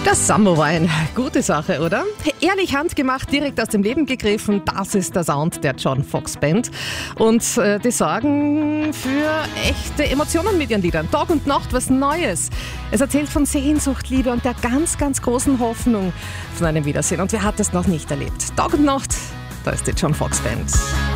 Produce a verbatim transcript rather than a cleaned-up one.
Das Samowein, gute Sache, oder? Ehrlich handgemacht, direkt aus dem Leben gegriffen, das ist der Sound der John Foxx Band. Und äh, die sorgen für echte Emotionen mit ihren Liedern. Tag und Nacht was Neues. Es erzählt von Sehnsucht, Liebe und der ganz, ganz großen Hoffnung von einem Wiedersehen. Und wer hat das noch nicht erlebt? Tag und Nacht, da ist die John Foxx Band.